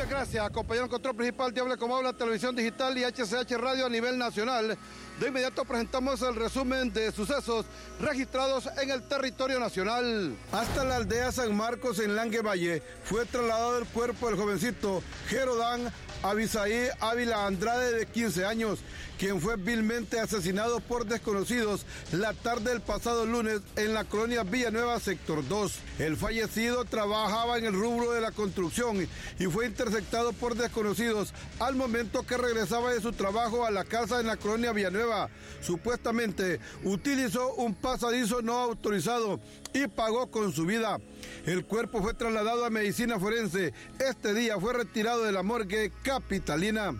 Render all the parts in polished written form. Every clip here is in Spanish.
Muchas gracias, compañero control principal de Habla Como Habla, Televisión Digital y HCH Radio a nivel nacional. De inmediato presentamos el resumen de sucesos registrados en el territorio nacional. Hasta la aldea San Marcos en Languevalle fue trasladado el cuerpo del jovencito Jerodán Abisaí Ávila Andrade, de 15 años, quien fue vilmente asesinado por desconocidos la tarde del pasado lunes en la colonia Villanueva, sector 2. El fallecido trabajaba en el rubro de la construcción y fue interceptado por desconocidos al momento que regresaba de su trabajo a la casa en la colonia Villanueva. Supuestamente utilizó un pasadizo no autorizado y pagó con su vida. El cuerpo fue trasladado a medicina forense. Este día fue retirado de la morgue capitalina.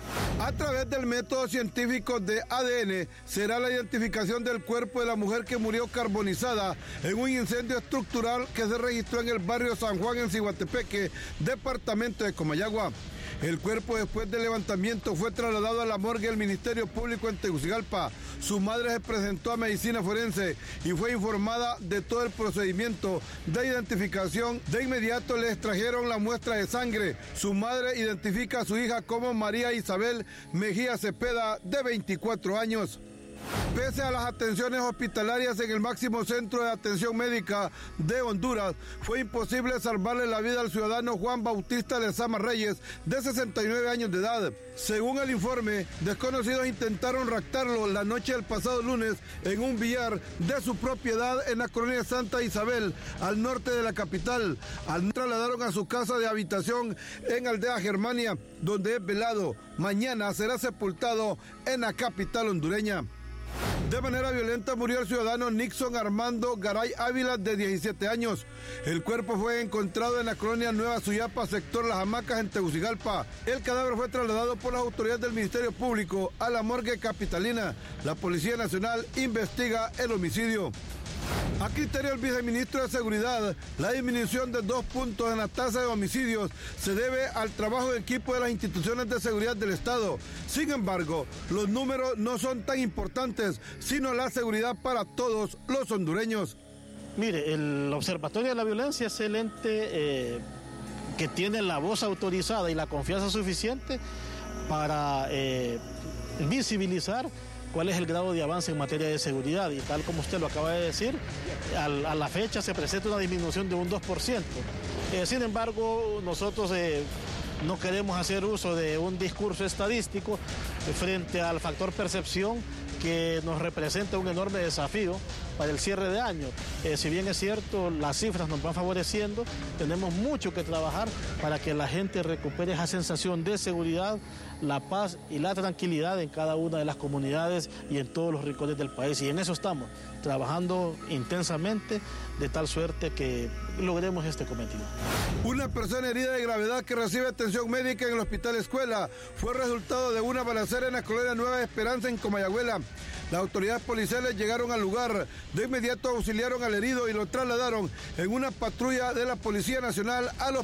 A través del método científico de ADN será la identificación del cuerpo de la mujer que murió carbonizada en un incendio estructural que se registró en el barrio San Juan en Ciguatepeque, departamento de Comayagua. El cuerpo, después del levantamiento, fue trasladado a la morgue del Ministerio Público en Tegucigalpa. Su madre se presentó a medicina forense y fue informada de todo el procedimiento de identificación. De inmediato le extrajeron la muestra de sangre. Su madre identifica a su hija como María Isabel Mejía Cepeda, de 24 años. Pese a las atenciones hospitalarias en el máximo centro de atención médica de Honduras, fue imposible salvarle la vida al ciudadano Juan Bautista Lezama Reyes, de 69 años de edad. Según el informe, desconocidos intentaron raptarlo la noche del pasado lunes en un billar de su propiedad en la colonia Santa Isabel, al norte de la capital. Trasladaron a su casa de habitación en Aldea Germania, donde es velado. Mañana será sepultado en la capital hondureña. De manera violenta murió el ciudadano Nixon Armando Garay Ávila, de 17 años. El cuerpo fue encontrado en la colonia Nueva Suyapa, sector Las Hamacas, en Tegucigalpa. El cadáver fue trasladado por las autoridades del Ministerio Público a la morgue capitalina. La Policía Nacional investiga el homicidio. A criterio del viceministro de Seguridad, la disminución de 2 puntos en la tasa de homicidios se debe al trabajo de equipo de las instituciones de seguridad del Estado. Sin embargo, los números no son tan importantes, sino la seguridad para todos los hondureños. Mire, el Observatorio de la Violencia es el ente que tiene la voz autorizada y la confianza suficiente para visibilizar cuál es el grado de avance en materia de seguridad, y tal como usted lo acaba de decir, a la fecha se presenta una disminución de un 2%. Sin embargo, nosotros no queremos hacer uso de un discurso estadístico frente al factor percepción, que nos representa un enorme desafío para el cierre de año. Si bien es cierto, las cifras nos van favoreciendo, tenemos mucho que trabajar para que la gente recupere esa sensación de seguridad, la paz y la tranquilidad en cada una de las comunidades y en todos los rincones del país. Y en eso estamos, trabajando intensamente, de tal suerte que logremos este cometido. Una persona herida de gravedad que recibe atención médica en el Hospital Escuela fue resultado de una balacera en la colonia Nueva Esperanza, en Comayagüela. Las autoridades policiales llegaron al lugar, de inmediato auxiliaron al herido y lo trasladaron en una patrulla de la Policía Nacional a los